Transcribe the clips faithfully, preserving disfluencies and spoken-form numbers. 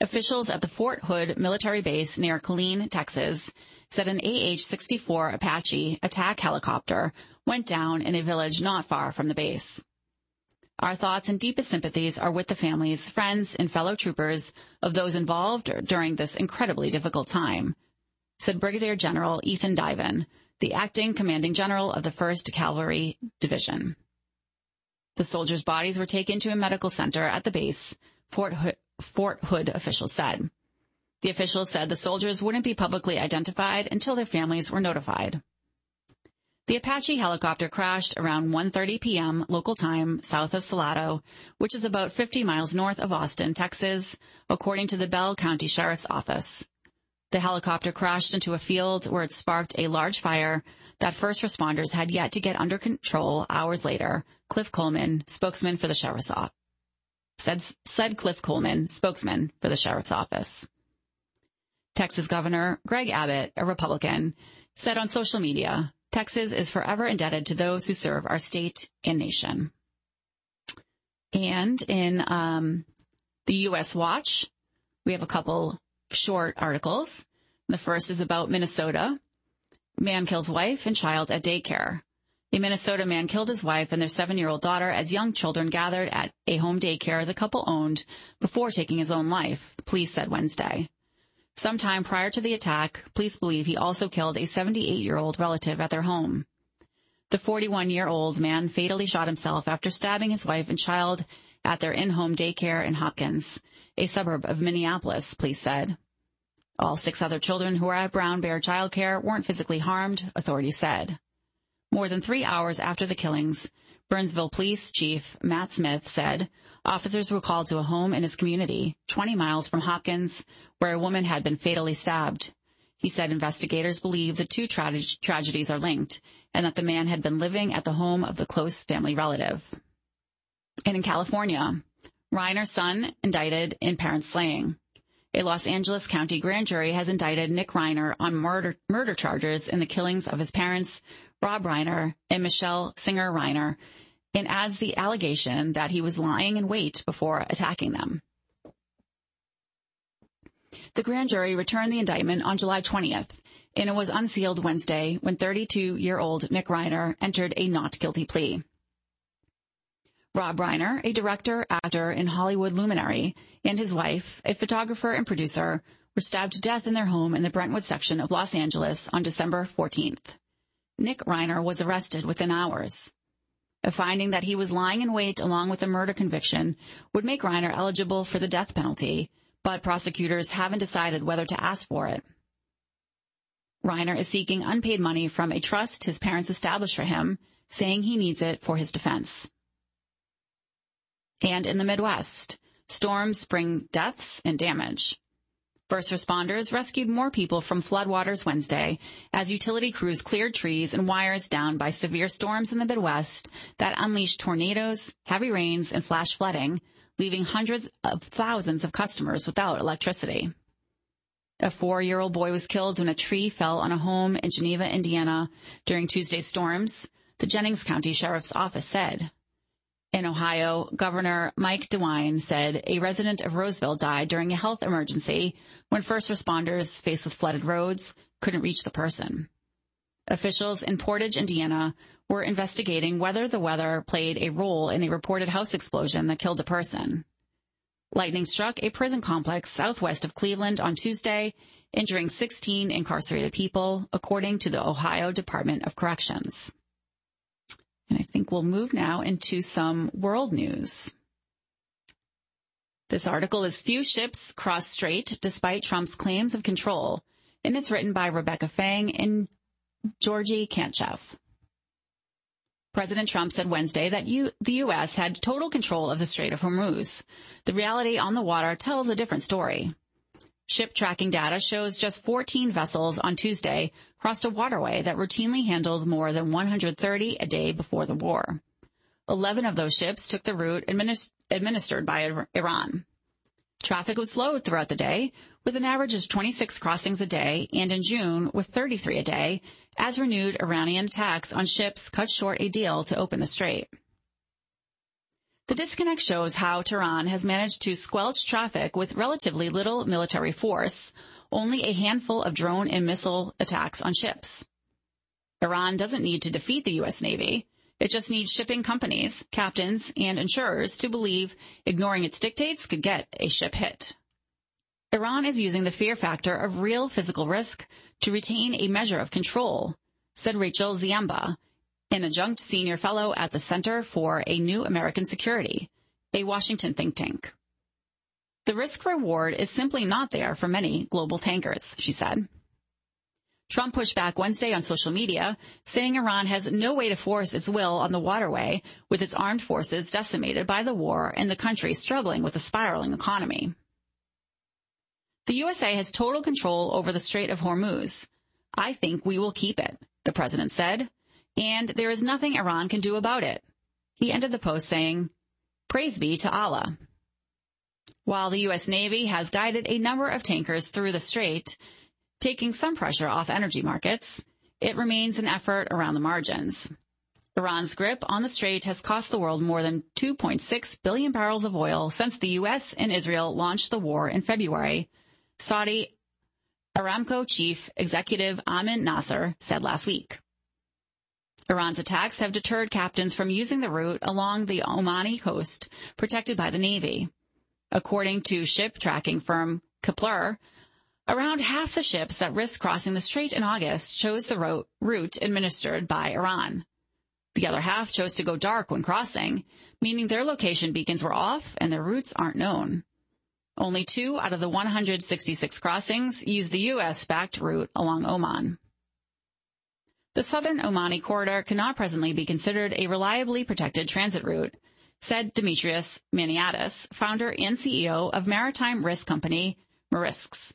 Officials at the Fort Hood military base near Killeen, Texas, said an A H sixty-four Apache attack helicopter went down in a village not far from the base. Our thoughts and deepest sympathies are with the families, friends, and fellow troopers of those involved during this incredibly difficult time, said Brigadier General Ethan Diven, the acting commanding general of the first Cavalry Division. The soldiers' bodies were taken to a medical center at the base, Fort Hood, Fort Hood officials said. The officials said the soldiers wouldn't be publicly identified until their families were notified. The Apache helicopter crashed around one thirty p.m. local time south of Salado, which is about fifty miles north of Austin, Texas, according to the Bell County Sheriff's Office. The helicopter crashed into a field where it sparked a large fire that first responders had yet to get under control hours later, Cliff Coleman, spokesman for the Sheriff's Office. Said, said Cliff Coleman, spokesman for the Sheriff's Office. Texas Governor Greg Abbott, a Republican, said on social media, Texas is forever indebted to those who serve our state and nation. And in um, the U S Watch, we have a couple short articles. The first is about Minnesota. Man kills wife and child at daycare. A Minnesota man killed his wife and their seven-year-old daughter as young children gathered at a home daycare the couple owned before taking his own life, police said Wednesday. Sometime prior to the attack, police believe he also killed a seventy-eight-year-old relative at their home. The forty-one-year-old man fatally shot himself after stabbing his wife and child at their in-home daycare in Hopkins, a suburb of Minneapolis, police said. All six other children who were at Brown Bear Child Care weren't physically harmed, authorities said. More than three hours after the killings, Burnsville Police Chief Matt Smith said officers were called to a home in his community, twenty miles from Hopkins, where a woman had been fatally stabbed. He said investigators believe the two tra- tragedies are linked and that the man had been living at the home of the close family relative. And in California, Reiner's son indicted in parent slaying. A Los Angeles County grand jury has indicted Nick Reiner on murder, murder charges in the killings of his parents, Rob Reiner and Michelle Singer Reiner, and adds the allegation that he was lying in wait before attacking them. The grand jury returned the indictment on July twentieth, and it was unsealed Wednesday when thirty-two-year-old Nick Reiner entered a not guilty plea. Rob Reiner, a director, actor, and Hollywood luminary, and his wife, a photographer and producer, were stabbed to death in their home in the Brentwood section of Los Angeles on December fourteenth. Nick Reiner was arrested within hours. A finding that he was lying in wait along with a murder conviction would make Reiner eligible for the death penalty, but prosecutors haven't decided whether to ask for it. Reiner is seeking unpaid money from a trust his parents established for him, saying he needs it for his defense. And in the Midwest, storms bring deaths and damage. First responders rescued more people from floodwaters Wednesday as utility crews cleared trees and wires down by severe storms in the Midwest that unleashed tornadoes, heavy rains, and flash flooding, leaving hundreds of thousands of customers without electricity. A four-year-old boy was killed when a tree fell on a home in Geneva, Indiana, during Tuesday's storms, the Jennings County Sheriff's Office said. In Ohio, Governor Mike DeWine said a resident of Roseville died during a health emergency when first responders, faced with flooded roads, couldn't reach the person. Officials in Portage, Indiana, were investigating whether the weather played a role in a reported house explosion that killed a person. Lightning struck a prison complex southwest of Cleveland on Tuesday, injuring sixteen incarcerated people, according to the Ohio Department of Corrections. And I think we'll move now into some world news. This article is Few Ships Cross Strait Despite Trump's Claims of Control, and it's written by Rebecca Fang and Georgie Kantchev. President Trump said Wednesday that you, the U S had total control of the Strait of Hormuz. The reality on the water tells a different story. Ship tracking data shows just fourteen vessels on Tuesday crossed a waterway that routinely handled more than one hundred thirty a day before the war. Eleven of those ships took the route administ- administered by Iran. Traffic was slow throughout the day, with an average of twenty-six crossings a day, and in June with thirty-three a day, as renewed Iranian attacks on ships cut short a deal to open the strait. The disconnect shows how Tehran has managed to squelch traffic with relatively little military force, only a handful of drone and missile attacks on ships. Iran doesn't need to defeat the U S Navy. It just needs shipping companies, captains, and insurers to believe ignoring its dictates could get a ship hit. Iran is using the fear factor of real physical risk to retain a measure of control, said Rachel Ziemba, an adjunct senior fellow at the Center for a New American Security, a Washington think tank. The risk-reward is simply not there for many global tankers, she said. Trump pushed back Wednesday on social media, saying Iran has no way to force its will on the waterway with its armed forces decimated by the war and the country struggling with a spiraling economy. The U S A has total control over the Strait of Hormuz. I think we will keep it, the president said, and there is nothing Iran can do about it. He ended the post saying, "Praise be to Allah." While the U S Navy has guided a number of tankers through the strait, taking some pressure off energy markets, it remains an effort around the margins. Iran's grip on the strait has cost the world more than two point six billion barrels of oil since the U S and Israel launched the war in February, Saudi Aramco chief executive Amin Nasser said last week. Iran's attacks have deterred captains from using the route along the Omani coast, protected by the Navy. According to ship tracking firm Kepler, around half the ships that risked crossing the strait in August chose the route, route administered by Iran. The other half chose to go dark when crossing, meaning their location beacons were off and their routes aren't known. Only two out of the one hundred sixty-six crossings used the U S-backed route along Oman. The southern Omani corridor cannot presently be considered a reliably protected transit route, said Demetrius Maniatis, founder and C E O of maritime risk company Marisks.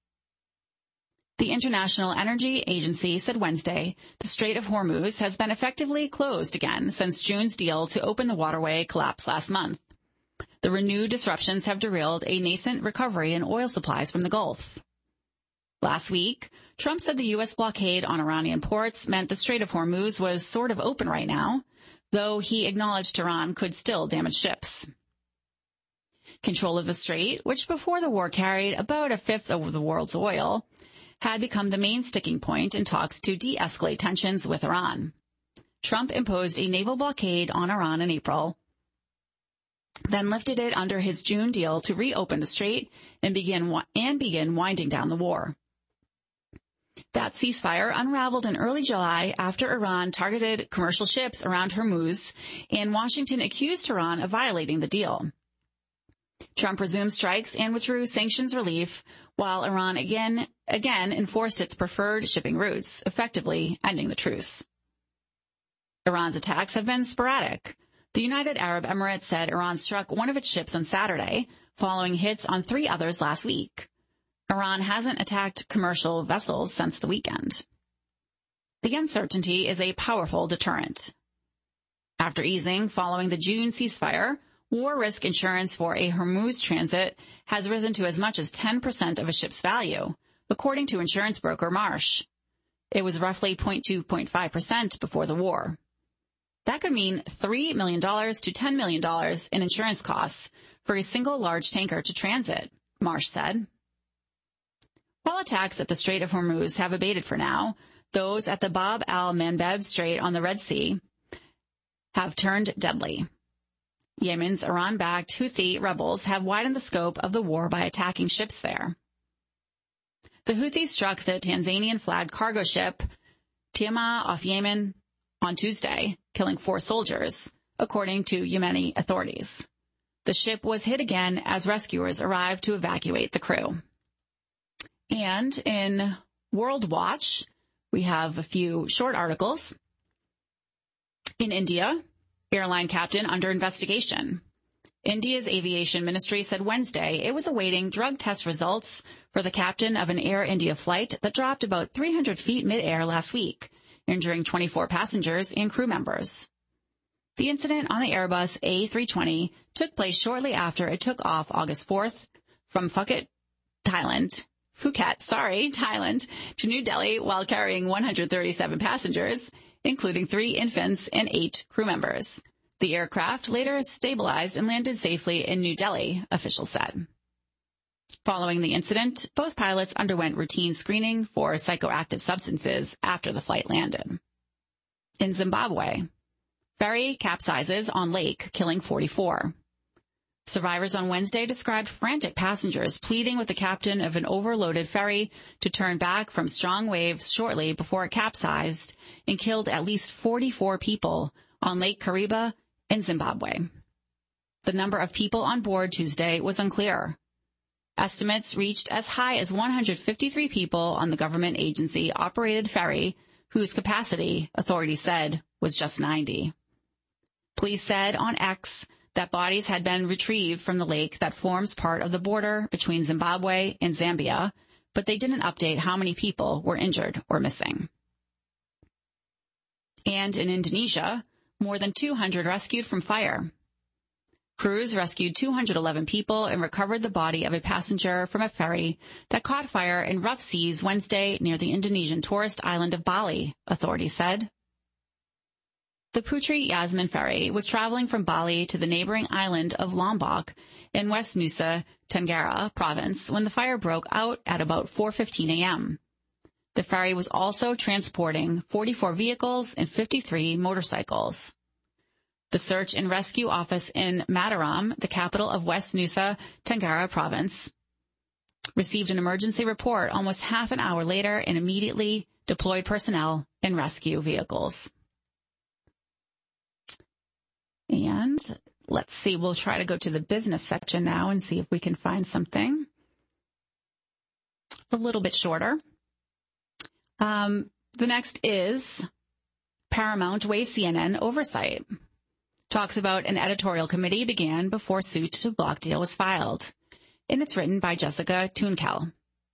The International Energy Agency said Wednesday the Strait of Hormuz has been effectively closed again since June's deal to open the waterway collapsed last month. The renewed disruptions have derailed a nascent recovery in oil supplies from the Gulf. Last week, Trump said the U S blockade on Iranian ports meant the Strait of Hormuz was sort of open right now, though he acknowledged Iran could still damage ships. Control of the strait, which before the war carried about a fifth of the world's oil, had become the main sticking point in talks to de-escalate tensions with Iran. Trump imposed a naval blockade on Iran in April, then lifted it under his June deal to reopen the strait and begin and begin winding down the war. That ceasefire unraveled in early July after Iran targeted commercial ships around Hormuz, and Washington accused Iran of violating the deal. Trump resumed strikes and withdrew sanctions relief, while Iran again again enforced its preferred shipping routes, effectively ending the truce. Iran's attacks have been sporadic. The United Arab Emirates said Iran struck one of its ships on Saturday, following hits on three others last week. Iran hasn't attacked commercial vessels since the weekend. The uncertainty is a powerful deterrent. After easing following the June ceasefire, war risk insurance for a Hormuz transit has risen to as much as ten percent of a ship's value, according to insurance broker Marsh. It was roughly zero point two to zero point five percent before the war. That could mean three million dollars to ten million dollars in insurance costs for a single large tanker to transit, Marsh said. While attacks at the Strait of Hormuz have abated for now, those at the Bab al-Mandeb Strait on the Red Sea have turned deadly. Yemen's Iran-backed Houthi rebels have widened the scope of the war by attacking ships there. The Houthis struck the Tanzanian-flagged cargo ship Tiama off Yemen on Tuesday, killing four soldiers, according to Yemeni authorities. The ship was hit again as rescuers arrived to evacuate the crew. And in World Watch, we have a few short articles. In India, airline captain under investigation. India's aviation ministry said Wednesday it was awaiting drug test results for the captain of an Air India flight that dropped about three hundred feet mid-air last week, injuring twenty-four passengers and crew members. The incident on the Airbus A three twenty took place shortly after it took off August fourth from Phuket, Thailand, Phuket, sorry, Thailand, to New Delhi while carrying one hundred thirty-seven passengers, including three infants and eight crew members. The aircraft later stabilized and landed safely in New Delhi, officials said. Following the incident, both pilots underwent routine screening for psychoactive substances after the flight landed. In Zimbabwe, ferry capsizes on lake, killing forty-four. Survivors on Wednesday described frantic passengers pleading with the captain of an overloaded ferry to turn back from strong waves shortly before it capsized and killed at least forty-four people on Lake Kariba in Zimbabwe. The number of people on board Tuesday was unclear. Estimates reached as high as one hundred fifty-three people on the government agency-operated ferry, whose capacity, authorities said, was just ninety. Police said on X that bodies had been retrieved from the lake that forms part of the border between Zimbabwe and Zambia, but they didn't update how many people were injured or missing. And in Indonesia, more than two hundred rescued from fire. Crews rescued two hundred eleven people and recovered the body of a passenger from a ferry that caught fire in rough seas Wednesday near the Indonesian tourist island of Bali, authorities said. The Putri Yasmin ferry was traveling from Bali to the neighboring island of Lombok in West Nusa Tenggara province when the fire broke out at about four fifteen a.m. The ferry was also transporting forty-four vehicles and fifty-three motorcycles. The search and rescue office in Mataram, the capital of West Nusa Tenggara province, received an emergency report almost half an hour later and immediately deployed personnel and rescue vehicles. And let's see, we'll try to go to the business section now and see if we can find something a little bit shorter. Um, the next is Paramount weighs C N N oversight. Talks about an editorial committee began before suit to block deal was filed. And it's written by Jessica Tunkel.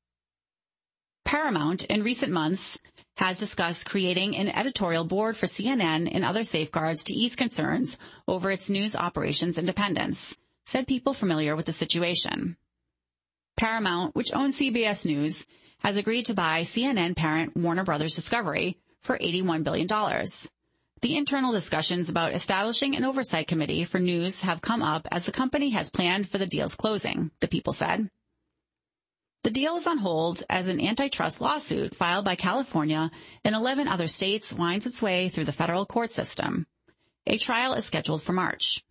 Paramount, in recent months, has discussed creating an editorial board for C N N and other safeguards to ease concerns over its news operations independence, said people familiar with the situation. Paramount, which owns C B S News, has agreed to buy C N N parent Warner Brothers Discovery for eighty-one billion dollars. The internal discussions about establishing an oversight committee for news have come up as the company has planned for the deal's closing, the people said. The deal is on hold as an antitrust lawsuit filed by California and eleven other states winds its way through the federal court system. A trial is scheduled for March.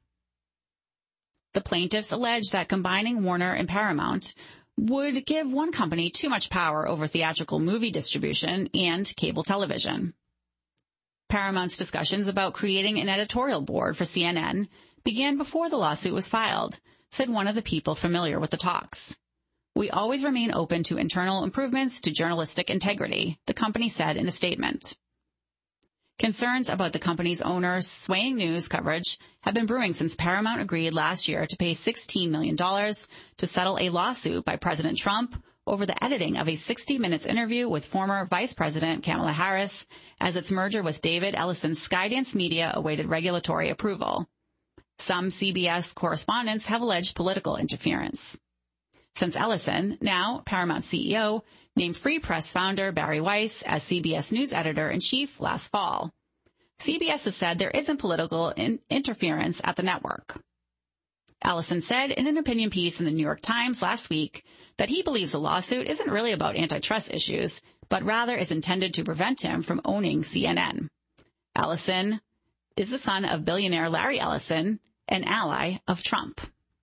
The plaintiffs allege that combining Warner and Paramount would give one company too much power over theatrical movie distribution and cable television. Paramount's discussions about creating an editorial board for C N N began before the lawsuit was filed, said one of the people familiar with the talks. We always remain open to internal improvements to journalistic integrity, the company said in a statement. Concerns about the company's owner's swaying news coverage have been brewing since Paramount agreed last year to pay sixteen million dollars to settle a lawsuit by President Trump over the editing of a sixty minutes interview with former Vice President Kamala Harris as its merger with David Ellison's Skydance Media awaited regulatory approval. Some C B S correspondents have alleged political interference. Since Ellison, now Paramount C E O, named Free Press founder Barry Weiss as C B S News editor-in-chief last fall. C B S has said there isn't political in- interference at the network. Ellison said in an opinion piece in the New York Times last week that he believes the lawsuit isn't really about antitrust issues, but rather is intended to prevent him from owning C N N. Ellison is the son of billionaire Larry Ellison, an ally of Trump.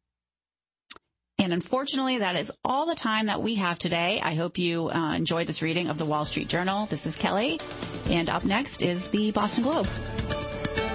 And unfortunately, that is all the time that we have today. I hope you uh, enjoyed this reading of the Wall Street Journal. This is Kelly, and up next is the Boston Globe.